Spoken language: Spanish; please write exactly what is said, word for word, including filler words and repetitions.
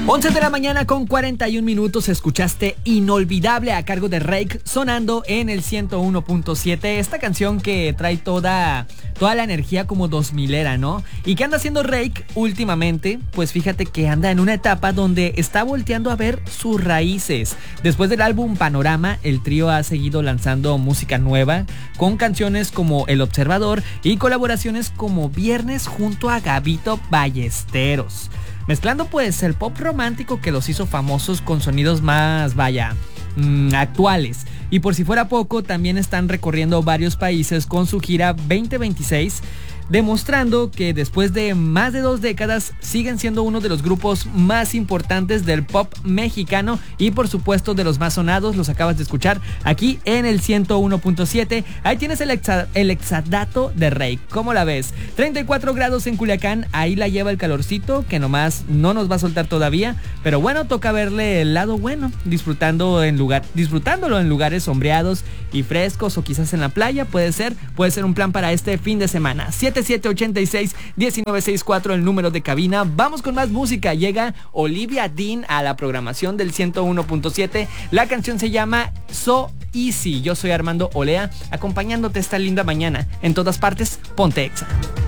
once de la mañana con cuarenta y un minutos, escuchaste Inolvidable a cargo de Reik sonando en el ciento uno punto siete. Esta canción que trae toda, toda la energía como dos milera, ¿no? ¿Y qué anda haciendo Reik últimamente? Pues fíjate que anda en una etapa donde está volteando a ver sus raíces. Después del álbum Panorama, el trío ha seguido lanzando música nueva con canciones como El Observador y colaboraciones como Viernes junto a Gabito Ballesteros, mezclando pues el pop romántico que los hizo famosos con sonidos más, vaya, mmm, actuales. Y por si fuera poco, también están recorriendo varios países con su gira veinte veintiséis, demostrando que después de más de dos décadas siguen siendo uno de los grupos más importantes del pop mexicano y por supuesto de los más sonados. Los acabas de escuchar aquí en el ciento uno punto siete. Ahí tienes el, exa, el exadato de Rey. ¿Cómo la ves? treinta y cuatro grados en Culiacán, ahí la lleva el calorcito que nomás no nos va a soltar todavía, pero bueno, toca verle el lado bueno, disfrutando en lugar, disfrutándolo en lugares sombreados y frescos, o quizás en la playa, puede ser, puede ser un plan para este fin de semana. siete siete ocho seis uno nueve seis cuatro el número de cabina. Vamos con más música. Llega Olivia Dean a la programación del ciento uno punto siete. La canción se llama So Easy. Yo soy Armando Olea, acompañándote esta linda mañana. En todas partes, ponte Exa.